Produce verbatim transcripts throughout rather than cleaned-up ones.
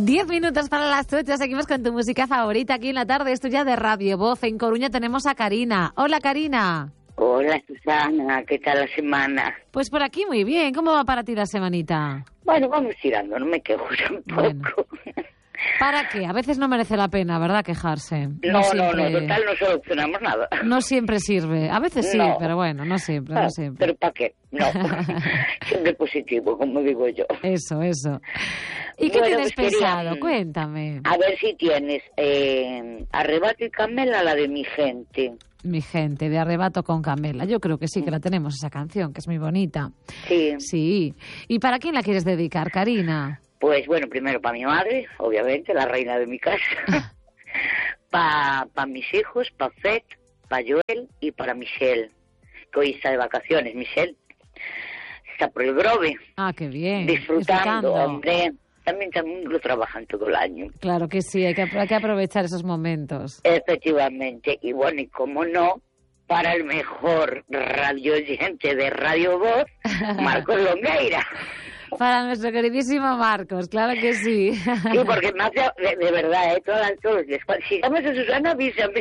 Diez minutos para las ocho, seguimos con tu música favorita aquí en la tarde, esto ya de Radio Voz. En Coruña tenemos a Karina. Hola, Karina. Hola, Susana, ¿qué tal la semana? Pues por aquí muy bien, ¿cómo va para ti la semanita? Bueno, vamos tirando, no me quejo tampoco. Bueno. ¿Para qué? A veces no merece la pena, ¿verdad?, quejarse. No, no, siempre... no, total no solucionamos nada. No siempre sirve. A veces sí, no. Pero bueno, no siempre, no siempre. ¿Pero para qué? No. Siempre positivo, como digo yo. Eso, eso. ¿Y qué bueno, tienes pues pensado? quería, Cuéntame. A ver si tienes eh, Arrebato y Camela, la de Mi Gente. Mi Gente, de Arrebato con Camela. Yo creo que sí, que la tenemos esa canción, que es muy bonita. Sí. Sí. ¿Y para quién la quieres dedicar, Karina? Pues bueno, primero para mi madre, obviamente, la reina de mi casa. Para pa mis hijos, para Fed, para Joel y para Michelle, que hoy está de vacaciones. Michelle está por el Grove. Ah, qué bien. Disfrutando, disfrutando. hombre. También, también lo trabajan todo el año. Claro que sí, hay que, hay que aprovechar esos momentos. Efectivamente. Y bueno, y cómo no, para el mejor radio oyente de Radio Voz, Marcos Longueira. Para nuestro queridísimo Marcos, claro que sí. Sí, porque me hace, de, de verdad, ¿eh? Todas, todos los días. Si vamos a Susana, avísame.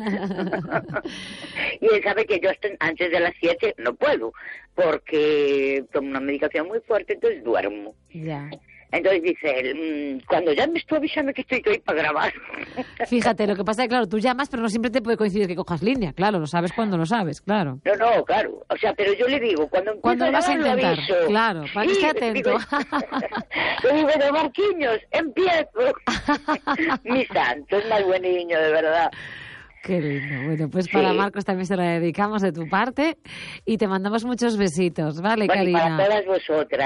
Y él sabe que yo hasta antes de las siete no puedo, porque tomo una medicación muy fuerte, entonces duermo. Ya. Entonces dice él, cuando llames tú avísame que estoy ahí para grabar. Fíjate, lo que pasa es que, claro, tú llamas, pero no siempre te puede coincidir que cojas línea. Claro, lo sabes cuando lo sabes, claro. No, no, claro. O sea, pero yo le digo, cuando ¿Cuándo lo vas a intentar? Lo aviso. Claro, para que sí, esté atento. Le digo, de Marquiños, empiezo. Mi santo, es más buen niño, de verdad. Qué lindo. Bueno, pues sí. Para Marcos también se lo dedicamos de tu parte y te mandamos muchos besitos, ¿vale, bueno, Karina? Y para todas vosotras.